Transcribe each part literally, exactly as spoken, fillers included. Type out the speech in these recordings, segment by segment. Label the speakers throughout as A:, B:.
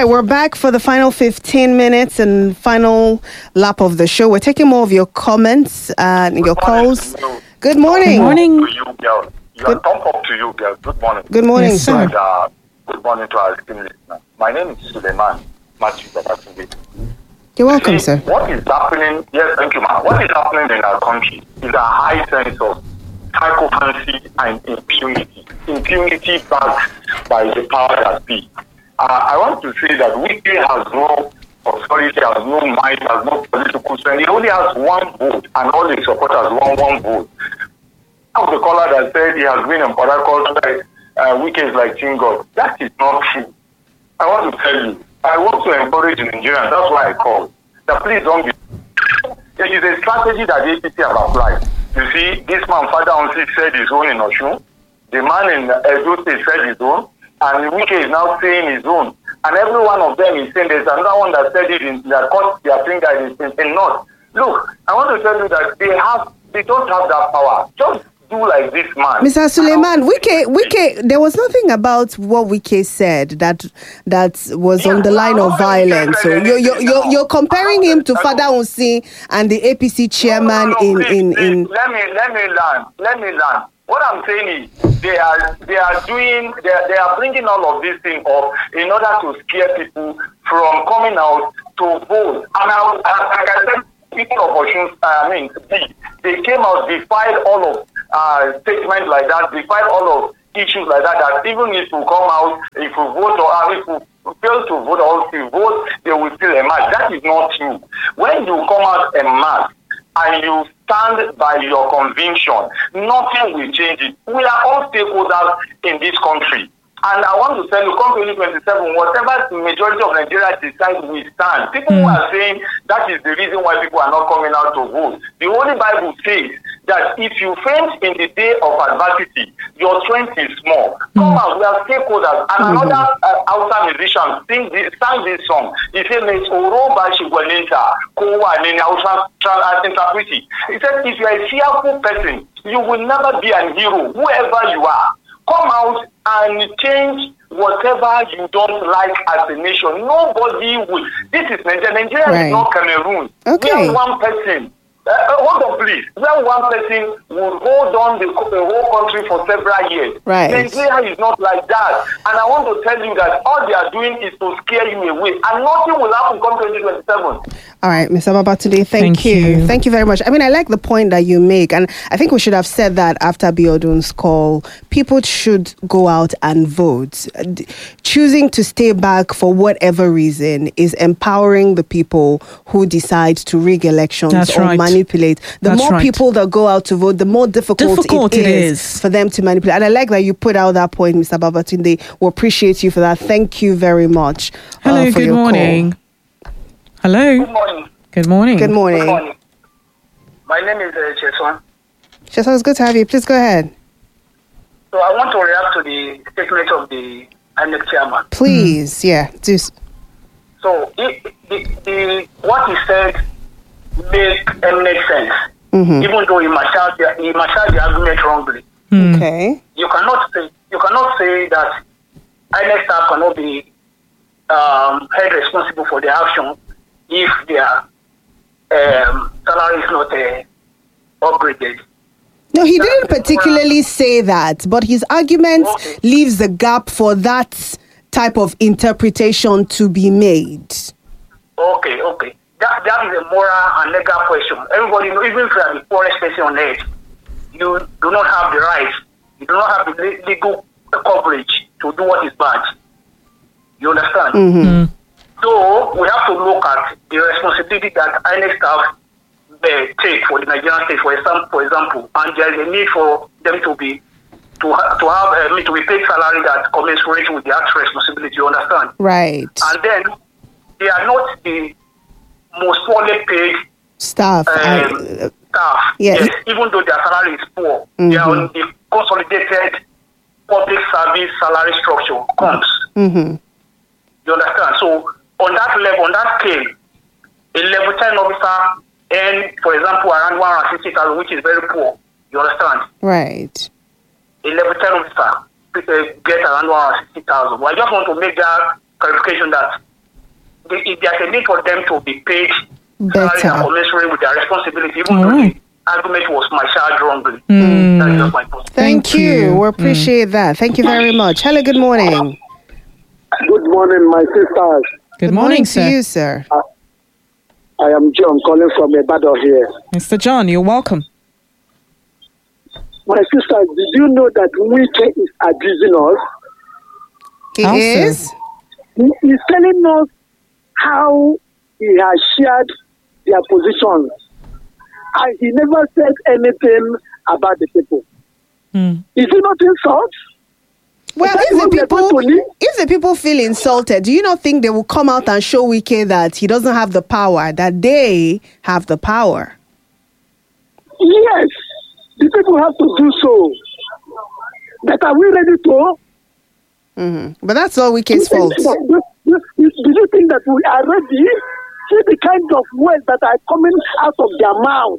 A: right, we're back for the final fifteen minutes and final lap of the show. We're taking more of your comments and your calls. Good morning.
B: Good morning to you, girl. You are thumb up to you, girl. Good morning.
A: Good morning,
B: yes,
A: sir.
B: And, uh, good morning to our esteemed listener. My name is Suleiman Matthew Babatunde.
A: You're welcome,
B: See,
A: sir.
B: What is happening? Yes, thank you, ma'am. What is happening in our country is a high sense of psychophancy and impunity. Impunity backed by the power that be. Uh, I want to say that Wiki has no authority, has no might, has no political strength. He only has one vote, and all his supporters want one vote. Of the caller that said he has been in Port uh, Wiki is like King God. That is not true. I want to tell you, I want to encourage Nigerians. That's why I call. That please don't be. There is a strategy that the A P C have applied. You see, this man, Father Onsi, said his own in Oshun. The man in Edo State said his own. And Wike is now saying his own. And every one of them is saying there's another one that said it in that caught their finger in, in, in North. Look, I want to tell you that they have, they don't have that power. Just do like this man.
A: Mister Suleiman, Wike, Wike, there was nothing about what Wike said that that was
B: Yeah,
A: on the line
B: well,
A: of violence. So you're you're you're, you're comparing him to Father Onsi and the A P C chairman
B: no, no, no,
A: in,
B: please,
A: in
B: please,
A: in.
B: Let me let me learn. Let me learn. What I'm saying is they are they are doing they are, they are bringing all of this thing up in order to scare people from coming out to vote. And I, like I said, people of Oshun, I mean, they came out, defied all of uh, statements like that, defied all of issues like that. That even if you come out, if you vote or uh, if you fail to vote or if you vote, they will still emerge. That is not true. When you come out en masse and you stand by your conviction, nothing will change it. We are all stakeholders in this country. And I want to tell you, come twenty twenty-seven, whatever the majority of Nigeria decides, we stand. People mm. who are saying that is the reason why people are not coming out to vote. The Holy Bible says that if you faint in the day of adversity, your strength is small. Mm. Come out, we are stakeholders. And mm-hmm. another uh, outside musician sing this, sang this song. He said, he said, if you are a fearful person, you will never be a hero, whoever you are. Come out and change whatever you don't like as a nation. Nobody will. This is Nigeria. Nigeria right. is not Cameroon.
A: Okay.
B: We are one person. Uh, hold on, please. When one person will hold on the, the whole country for several years,
A: right.
B: Nigeria is not like that. And I want to tell you that all they are doing is to scare you away, and nothing will happen come twenty twenty-seven.
A: All right, Mister Babatunde, thank, thank you. you. Thank you very much. I mean, I like the point that you make, and I think we should have said that after Biodun's call. People should go out and vote. Choosing to stay back for whatever reason is empowering the people who decide to rig elections
C: That's
A: or
C: right.
A: manipulate. The
C: That's
A: more
C: right.
A: people that go out to vote, the more difficult,
C: difficult
A: it,
C: it
A: is,
C: is
A: for them to manipulate. And I like that you put out that point, Mister Babatunde. We appreciate you for that. Thank you very much.
C: Hello,
A: uh, for
C: good
A: your
C: morning.
A: Call.
C: Hello.
B: Good morning.
C: Good morning.
A: Good morning.
B: Good morning. My name is uh, Cheson.
A: Cheson, it's good to have you. Please go ahead.
B: So I want to react to the statement of the I N E C chairman.
A: Please, mm. yeah. Do.
B: So it, the, the, what he said make, uh, makes sense,
A: mm-hmm.
B: even though he marshaled the, he marshaled the argument wrongly.
C: Mm.
A: Okay.
B: You cannot say you cannot say that I N E C staff cannot be um, held responsible for their action if their um, salary is not uh, upgraded.
A: No, he didn't particularly say that, but his argument okay. leaves a gap for that type of interpretation to be made.
B: Okay, okay. That that is a moral and legal question. Everybody knows, even if you are the poorest person on earth, you do not have the right, you do not have the legal coverage to do what is bad. You understand?
A: Mm-hmm.
B: So we have to look at the responsibility that I N E C staff uh, take for the Nigerian state, for example, for example, and there is a need for them to be to ha- to have uh, to be paid salary that commensurate with the actual responsibility. You understand?
A: Right.
B: And then they are not the most poorly paid
A: staff.
B: Um,
A: I,
B: staff.
A: Yeah.
B: Yes, even though their salary is poor,
A: mm-hmm.
B: they are on the consolidated public service salary structure comes.
A: Mm-hmm.
B: You understand? So on that level, on that scale, a level ten officer earn, for example, around one hundred sixty thousand, which is very poor. You understand?
A: Right.
B: A level ten officer get around one hundred sixty thousand. Well, I just want to make that clarification that if there's a need for them to be paid
A: better,
B: commensurate with their responsibility, even though
C: right.
B: the argument was massaged wrongly.
C: Mm.
B: That's just my point.
A: Thank, Thank you. you. We appreciate mm. that. Thank you very much. Hello, good morning.
D: Good morning, my sisters.
C: Good,
A: good
C: morning,
A: morning
C: sir.
A: to you, sir.
D: Uh, I am John calling from Ibadan here.
C: Mister John, you're welcome.
D: My sisters, did you know that Wike is abusing us?
A: He
C: How
A: is?
C: so?
D: He is telling us how he has shared their positions. And he never said anything about the people.
C: Mm.
D: Is it not insult?
A: Well, if the people if the people feel insulted, do you not think they will come out and show Wike that he doesn't have the power, that they have the power?
D: Yes, the people have to do so. But are we ready to?
A: Mm-hmm. But that's all Wike's fault.
D: Do, do, do you think that we are ready? See the kind of words that are coming out of their mouth.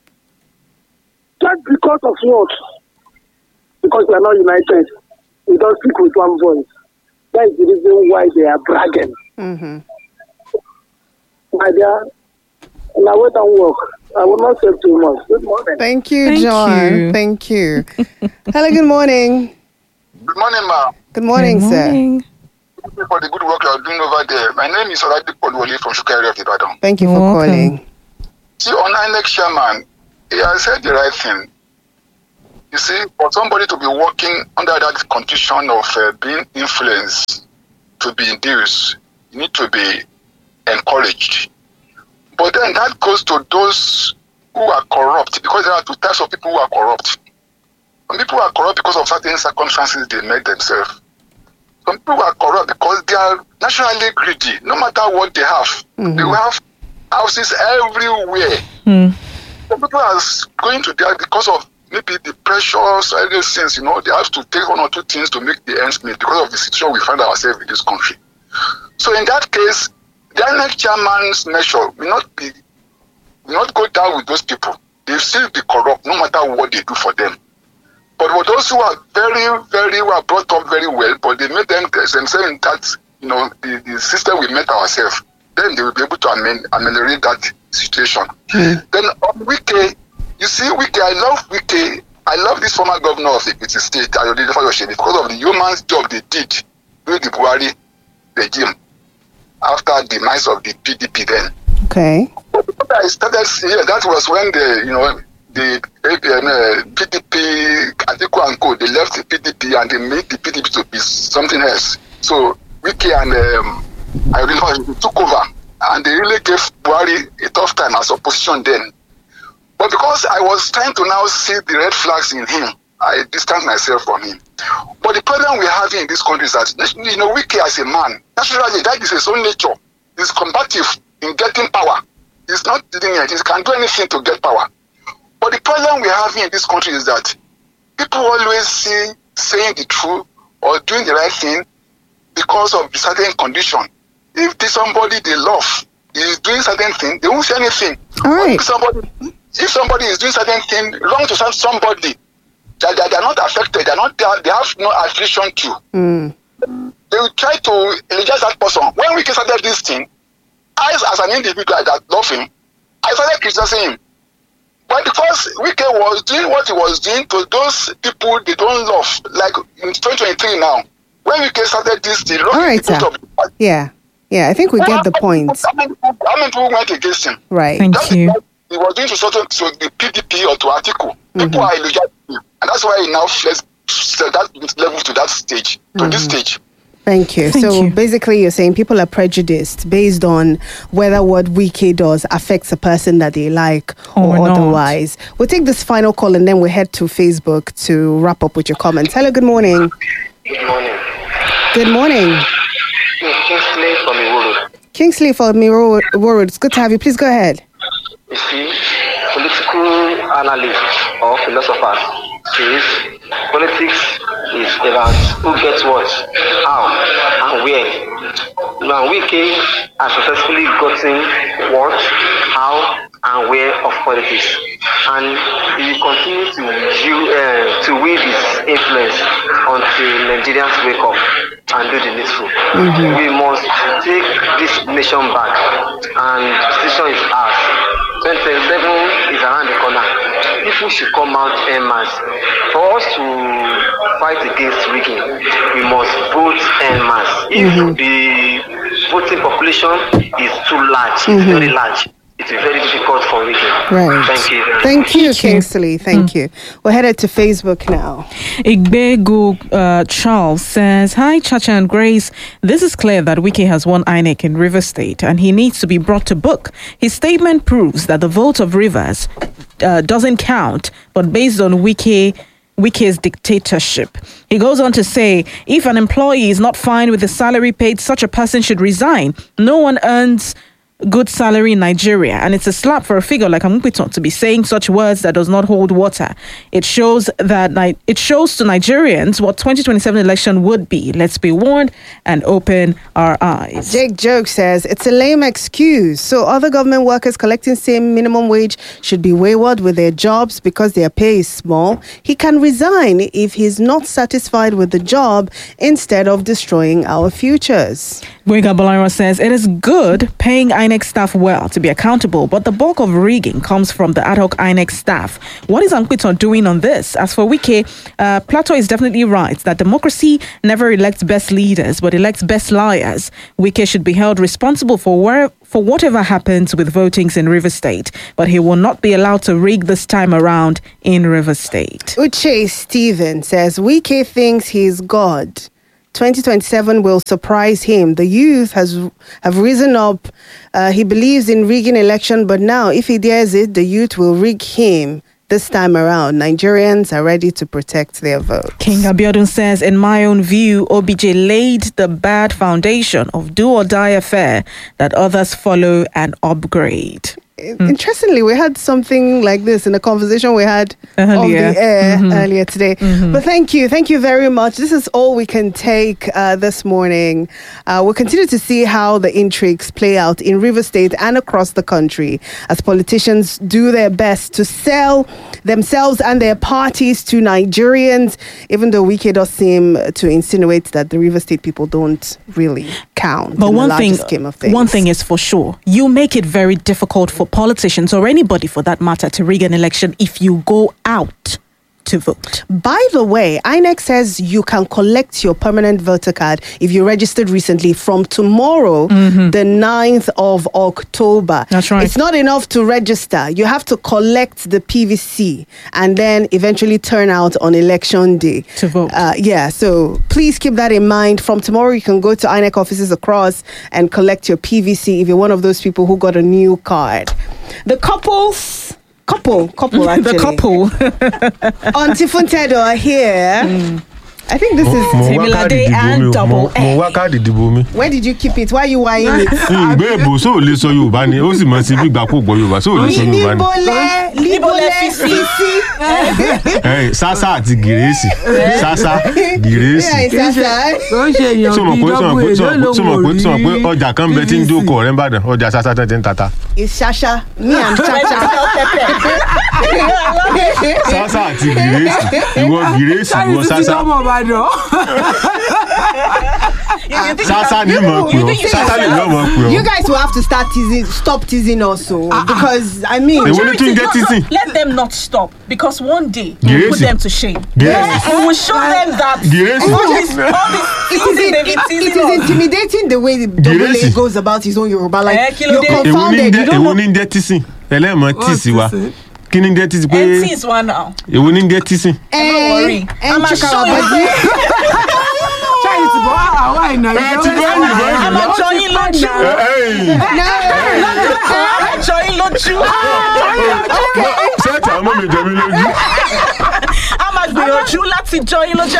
D: Just because of what? Because we are not united. We don't speak with one voice. That is the reason why they are bragging.
A: Mm-hmm.
D: My dear, and I wait and work. I will not say too much. Good morning.
A: Thank you,
C: Thank
A: John.
C: you.
A: Thank you. Hello, good morning.
B: Good morning, ma.
A: Good morning,
C: Good
A: sir.
C: morning.
B: Thank you for the good work you are doing over there. My name is Oladipo Wole from Shuka area of Ibadan.
A: Thank you for
C: Welcome.
A: calling.
B: See, on I N E C chairman, he has said the right thing. You see, for somebody to be working under that condition of uh, being influenced to be induced, you need to be encouraged. But then that goes to those who are corrupt, because there are two types of people who are corrupt. Some people are corrupt because of certain circumstances they made themselves. Some people are corrupt because they are naturally greedy. No matter what they have, mm-hmm. they will have houses everywhere.
C: Mm.
B: Some people are going to there because of maybe the pressures, other things, you know, they have to take one or two things to make the ends meet because of the situation we find ourselves in this country. So in that case, the I N E C chairman's measure will not be, will not go down with those people. They still be corrupt no matter what they do for them. But for those who are very, very, who are brought up very well, but they made them themselves in that, you know, the, the system we met ourselves, then they will be able to amend, ameliorate that situation. Mm. Then on Wike, you see, Wike, I love Wike. I love this former governor of Ekiti State, Ayodele Fayose, because of the human job they did during the Buhari regime after the demise of the P D P then.
A: Okay.
B: I started seeing that was when the, you know, the uh, P D P, Atiku and Co, they left the P D P and they made the P D P to be something else. So Wike and um, Ayodele Fayose took over and they really gave Buhari a tough time as opposition then. But because I was trying to now see the red flags in him, I distanced myself from him. But the problem we're having in this country is that, you know, Wike as a man, naturally, that is his own nature. He's combative in getting power. He's not doing it. He can do anything to get power. But the problem we're having in this country is that people always see saying the truth or doing the right thing because of a certain condition. If there's somebody they love is doing certain thing, they won't say anything.
A: All right.
B: If somebody, if somebody is doing certain thing wrong to somebody, that they, they are not affected, they are not, they, are, they have no affliction to.
A: Mm.
B: They will try to energize that person. When we started this thing, I, as an individual that love him, I started criticizing him. But because Wike was doing what he was doing to those people they don't love, like in twenty twenty-three now, when Wike started this thing,
A: all right, sir. Of, yeah, yeah, I think we get the point.
B: How many people went against him?
A: Right.
C: Thank
B: That's
C: you.
B: He was doing to certain to the P D P or to Atiku. People
A: Mm-hmm.
B: are illegal, and that's why he now flexed that level to that stage, to mm-hmm. this stage.
A: Thank you.
C: Thank
A: so
C: you.
A: basically you're saying people are prejudiced based on whether what Wike does affects a person that they like or,
C: or
A: otherwise. We'll take this final call and then we'll head to Facebook to wrap up with your comments. Hello, good morning.
E: Good morning.
A: Good morning.
E: Kingsley from Iworu.
A: Kingsley from Iworu. It's good to have you. Please go ahead.
E: You see, political analysts or philosophers says politics is about who gets what, how, and where. Now, Wike has successfully gotten what, how, and where of politics, and he will continue to uh, to wield his influence until Nigerians wake up and do the needful. Mm-hmm. We must take this nation back, and the decision is ours. twenty twenty-seven is around the corner. People should come out en masse. For us to fight against rigging, we must vote en masse. If mm-hmm. the voting population is too large, mm-hmm. it's very large, it's very difficult for rigging.
A: Right.
E: Thank you very
A: Thank
E: much.
A: you, Kingsley. Thank mm. you. We're headed to Facebook now.
C: Igbego uh, Charles says, "Hi, Chacha and Grace. This is clear that Wike has won I N E C in Rivers State and he needs to be brought to book. His statement proves that the vote of Rivers uh, doesn't count, but based on Wike Wike's dictatorship." He goes on to say, "If an employee is not fine with the salary paid, such a person should resign. No one earns good salary in Nigeria, and it's a slap for a figure like Amupiton to be saying such words that does not hold water. It shows that Ni- it shows to Nigerians what twenty twenty-seven election would be. Let's be warned and open our eyes."
A: Jake Joke says, "It's a lame excuse. So other government workers collecting same minimum wage should be wayward with their jobs because their pay is small. He can resign if he's not satisfied with the job instead of destroying our futures."
C: Wega Bolaro says, "It is good paying I N E C staff well to be accountable, but the bulk of rigging comes from the ad hoc I N E C staff. What is Ankpiton doing on this? As for Wike, uh, Plato is definitely right that democracy never elects best leaders, but elects best liars. Wike should be held responsible for where, for whatever happens with votings in Rivers State, but he will not be allowed to rig this time around in Rivers State."
A: Uche Steven says, "Wike thinks he's God. twenty twenty-seven will surprise him. The youth has have risen up. Uh, he believes in rigging election, but now if he dares it, the youth will rig him. This time around, Nigerians are ready to protect their vote."
C: King Abiodun says, "In my own view, O B J laid the bad foundation of do or die affair that others follow and upgrade."
A: Mm. Interestingly, we had something like this in a conversation we had
C: earlier.
A: on the air
C: mm-hmm.
A: earlier today.
C: Mm-hmm.
A: But thank you. Thank you very much. This is all we can take uh, this morning. Uh, we'll continue to see how the intrigues play out in Rivers State and across the country as politicians do their best to sell themselves and their parties to Nigerians, even though Wike does seem to insinuate that the Rivers State people don't really count.
C: But
A: in
C: one
A: the
C: thing,
A: scheme of things.
C: one thing is for sure, you make it very difficult for politicians or anybody for that matter to rig an election if you go out to vote.
A: By the way, I N E C says you can collect your permanent voter card if you registered recently from tomorrow, mm-hmm. the ninth of October.
C: That's right.
A: It's not enough to register. You have to collect the P V C and then eventually turn out on election day.
C: To vote.
A: Uh, yeah, so please keep that in mind. From tomorrow, you can go to I N E C offices across and collect your P V C if you're one of those people who got a new card. The couples... Couple, couple actually.
C: The couple.
A: Auntie Funtedo are here. Mm. I think this is
C: Temilade and double A.
A: Where did you keep it? Why are you weighing it?
F: Bebo, so le so Yorùbá ni. Ó sì mọ̀ sí bí gbà kó gbọ́ Yorùbá. So le so Yorùbá ni.
A: Libole, libole fisi.
F: Eh, Sasa àti Gírèsì. Sasa, Gírèsì.
A: Sasa.
G: Ó ṣe èèyàn bí double A ló
F: so mọ̀ pé so mọ̀ pé ọjà kan bẹ tí ń dóko rẹ̀ Ìbàdàn. Ọjà Sasa tán tí ń tata.
A: It's Shasha. Me and Chacha.
F: Sasa àti Gírèsì. Ìwọ Gírèsì, ìwọ Sasa. Sasa ni mo pe o. Sasa ni mo pe o.
A: You guys will have to start teasing, stop teasing also uh, because I mean,
F: they want to get teasing.
C: Let them not stop because one day
F: yes.
C: we'll put them to shame.
F: Yes.
C: We will show them that
F: yes.
C: all this, all this
A: it, is in, it, it is intimidating the way Double A goes about his own Yoruba. Like eh, you're confounded. You don't know.
F: Ewo ni get teasing. Ele mo tease wa. Kí ni get tease pé?
C: And tease one now.
F: Ewo ni get teasing.
C: Don't worry. I'm a show you. I'm a join lunch. I'm join lunch.
F: Set am mo je mi loju.
C: I'm a gbìyànjú láti join lunch.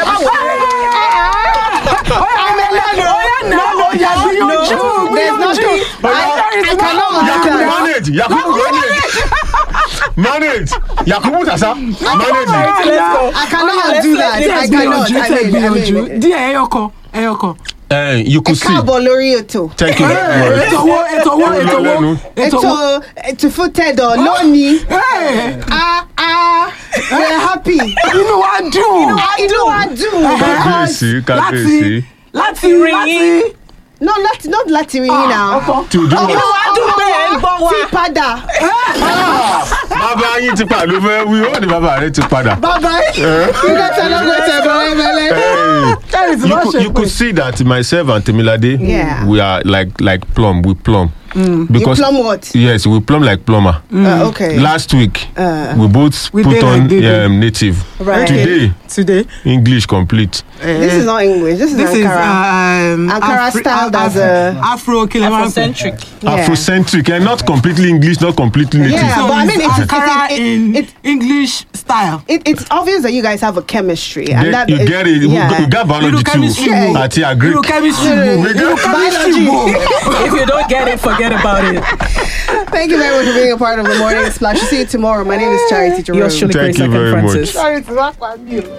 A: There's nothing. I cannot
F: manage. Yakubu manage. Manage. Yakubu Sasa. Manage.
A: I cannot do that. I cannot. I mean,
G: Dear Eyoko, Eyoko.
F: Uh, you could see.
A: Thank
F: you very much.
G: It's a war, it's a war, it's a war.
A: It's a it's a footed or Loni. Ah ah, we're happy.
G: You know what I do?
A: You know what I do?
F: Because
G: Láti, Láti, Láti,
A: No, not not Latiri now.
F: To do what?
A: Ti padà.
F: Bàbá yín ti padà ló fẹ́ wí ó ní bàbá rẹ̀ ti padà.
A: Bàbá yín. You got to know what
F: Hey. You could, you could see that myself and Temilade,
A: Yeah.
F: we are like like plumb. We plumb.
A: You plumb what?
F: Yes, we plumb like plumber.
A: Uh, okay.
F: Last week,
A: Uh.
F: we both
G: We
F: put
G: did
F: on
G: like they did.
F: um, native.
A: Right.
F: Today,
G: Today.
F: English complete.
A: This is not English. This is
G: This is
A: Ankara.
G: um,
A: Ankara
G: Afri-
A: style, that's
G: Afro,
A: a-
G: Afro Kilimanjaro.
C: Afrocentric.
A: Yeah.
F: Afrocentric and not completely English, not completely native.
A: Yeah.
G: So
A: but I
G: it's
A: mean, it's- it's-
G: Ankara
A: it- it-
G: in
A: it-
G: English style.
A: It, it's obvious that you guys have a chemistry, and
F: Get-
A: that
F: you
A: is-
F: get it. We-
A: Yeah.
F: We got biology
G: Little
F: too.
G: chemistry
A: Yeah.
G: book.
F: At your Greek.
G: Little chemistry
A: No, no, no,
G: book.
A: no.
G: Little chemistry
A: Biology.
G: book.
C: If you don't get it, forget about it.
A: Thank you very much for being a part of the morning splash. See you tomorrow. My name is Charity Jerome.
C: Yours truly,
F: Thank
C: Grace
F: you
C: Akin
F: very much.
C: Francis.
A: Charity, that's what I do.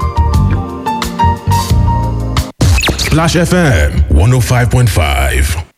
H: Splash F M one oh five point five.